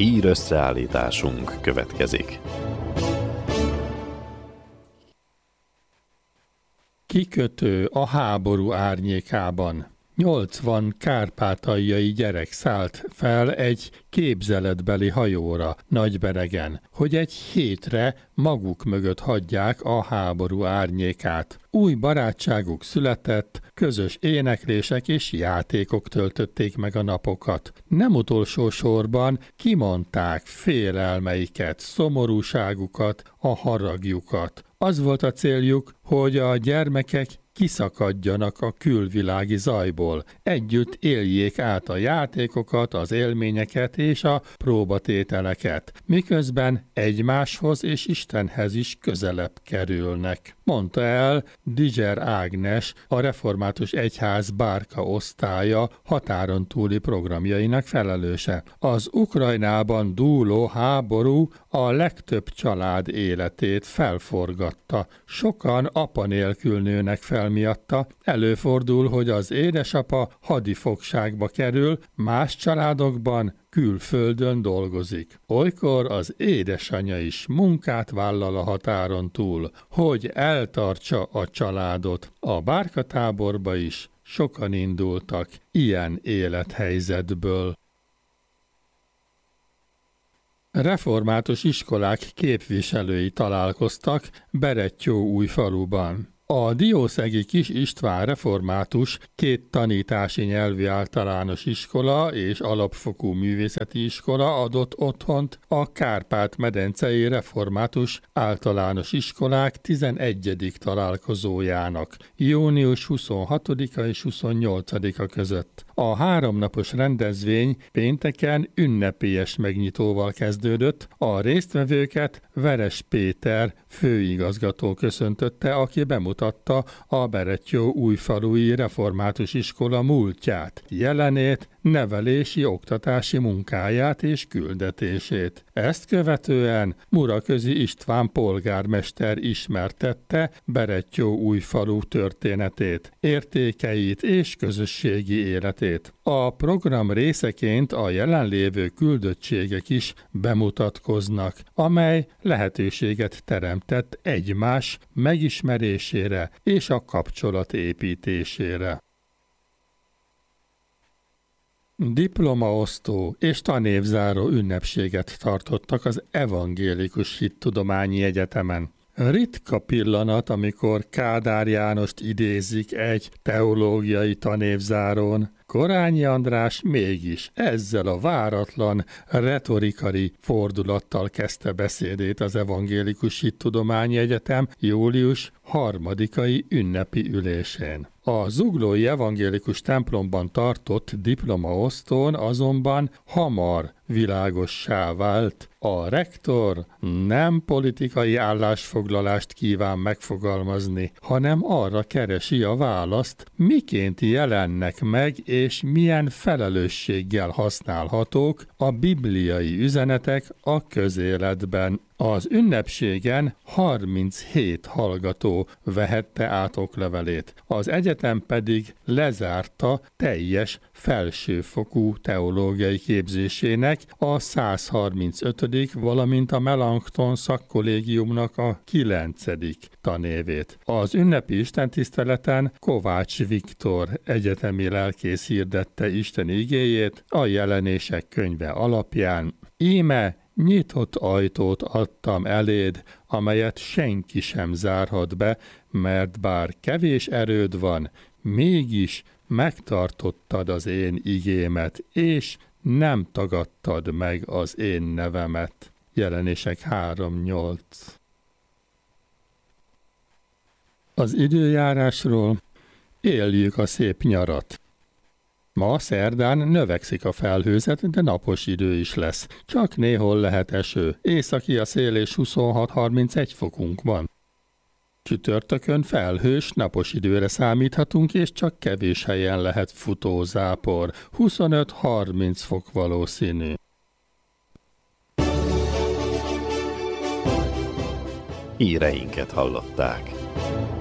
Hír összeállításunk következik. Kikötő a háború árnyékában. 80 kárpátaljai gyerek szállt fel egy képzeletbeli hajóra Nagyberegen, hogy egy hétre maguk mögött hagyják a háború árnyékát. Új barátságuk született, közös éneklések és játékok töltötték meg a napokat. Nem utolsó sorban kimondták félelmeiket, szomorúságukat, a haragjukat. Az volt a céljuk, hogy a gyermekek kiszakadjanak a külvilági zajból. Együtt éljék át a játékokat, az élményeket és a próbatételeket, miközben egymáshoz és Istenhez is közelebb kerülnek, mondta el Diger Ágnes, a Református Egyház Bárka osztálya határon túli programjainak felelőse. Az Ukrajnában dúló háború a legtöbb család életét felforgatta. Sokan apa nélkül nőnek fel miatta. Előfordul, hogy az édesapa hadifogságba kerül, más családokban külföldön dolgozik. Olykor az édesanyja is munkát vállal a határon túl, hogy eltartsa a családot. A Bárkatáborba is sokan indultak ilyen élethelyzetből. Református iskolák képviselői találkoztak Berettyóújfaluban. A Diószegi Kis István református 2 tanítási nyelvi általános iskola és alapfokú művészeti iskola adott otthont a Kárpát-medencei református általános iskolák 11. találkozójának június 26-a és 28-a között. A 3 napos rendezvény pénteken ünnepélyes megnyitóval kezdődött, a résztvevőket Veres Péter főigazgató köszöntötte, aki bemutatta a Berettyóújfalui református iskola múltját, jelenét, nevelési, oktatási munkáját és küldetését. Ezt követően Muraközi István polgármester ismertette Berettyóújfalu történetét, értékeit és közösségi életét. A program részeként a jelenlévő küldöttségek is bemutatkoznak, amely lehetőséget teremtett egymás megismerésére és a kapcsolat építésére. Diplomaosztó és tanévzáró ünnepséget tartottak az Evangélikus Hittudományi Egyetemen. Ritka pillanat, amikor Kádár Jánost idézik egy teológiai tanévzárón. Korányi András mégis ezzel a váratlan, retorikai fordulattal kezdte beszédét az Evangélikus Hittudományi Egyetem július 3-ai ünnepi ülésén. A zuglói evangélikus templomban tartott diplomaosztón azonban hamar világossá vált. A rektor nem politikai állásfoglalást kíván megfogalmazni, hanem arra keresi a választ, miként jelennek meg és milyen felelősséggel használhatók a bibliai üzenetek a közéletben. Az ünnepségen 37 hallgató vehette át oklevelét, az egyetem pedig lezárta teljes felsőfokú teológiai képzésének a 135., valamint a Melanchthon szakkollégiumnak a 9. tanévét. Az ünnepi istentiszteleten Kovács Viktor egyetemi lelkész hirdette Isten igéjét a Jelenések könyve alapján. Íme nyitott ajtót adtam eléd, amelyet senki sem zárhat be, mert bár kevés erőd van, mégis megtartottad az én igémet, és nem tagadtad meg az én nevemet. Jelenések 3:8. Az időjárásról: éljük a szép nyarat. Ma szerdán növekszik a felhőzet, de napos idő is lesz. Csak néhol lehet eső. Északi a szél és 26-31 fokunk van. Csütörtökön felhős, napos időre számíthatunk, és csak kevés helyen lehet futózápor. 25-30 fok valószínű. Híreinket hallották.